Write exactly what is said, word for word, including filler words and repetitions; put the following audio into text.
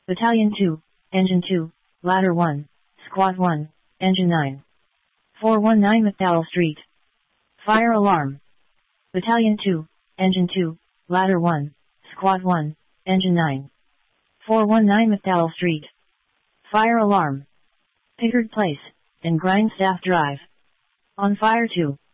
Battalion two, Engine two, Ladder one, Squad one, Engine nine. four one nine McDowell Street. Fire alarm. Battalion two, Engine two, Ladder one, Squad one, Engine nine. four one nine McDowell Street. Fire alarm. Pickard Place, and Grindstaff Drive. On fire two.